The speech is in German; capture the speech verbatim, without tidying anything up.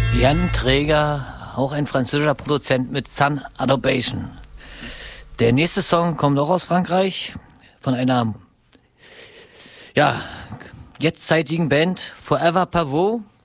Jan Träger, auch ein französischer Produzent mit Sun Adobation. Der nächste Song kommt auch aus Frankreich, von einer ja, jetztzeitigen Band, Forever Pavot.